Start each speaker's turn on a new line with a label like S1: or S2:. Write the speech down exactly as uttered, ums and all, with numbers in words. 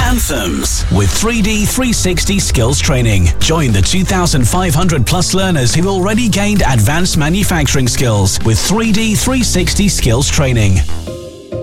S1: Anthems with three D three sixty Skills Training. Join the two thousand five hundred plus learners who've already gained advanced manufacturing skills with three D three sixty Skills Training.